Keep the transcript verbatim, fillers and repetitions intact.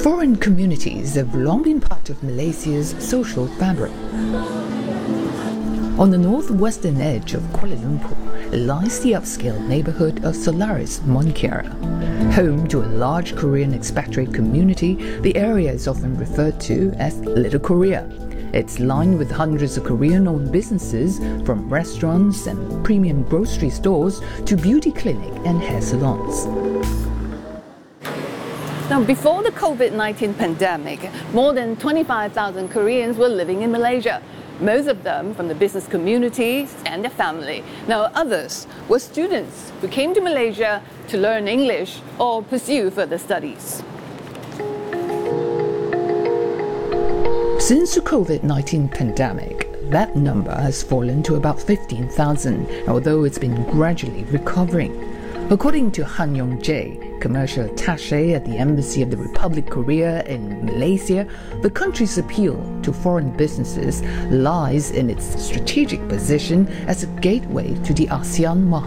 Foreign communities have long been part of Malaysia's social fabric. On the northwestern edge of Kuala Lumpur lies the upscale neighborhood of Solaris Monkiara. Home to a large Korean expatriate community, the area is often referred to as Little Korea. It's lined with hundreds of Korean-owned businesses, from restaurants and premium grocery stores to beauty clinic and hair salons. Now, before the COVID nineteen pandemic, more than twenty-five thousand Koreans were living in Malaysia, most of them from the business community and their family. Now, others were students who came to Malaysia to learn English or pursue further studies. Since the COVID nineteen pandemic, that number has fallen to about fifteen thousand, although it's been gradually recovering. According to Han Yong-jae, commercial attaché at the Embassy of the Republic of Korea in Malaysia, the country's appeal to foreign businesses lies in its strategic position as a gateway to the ASEAN market.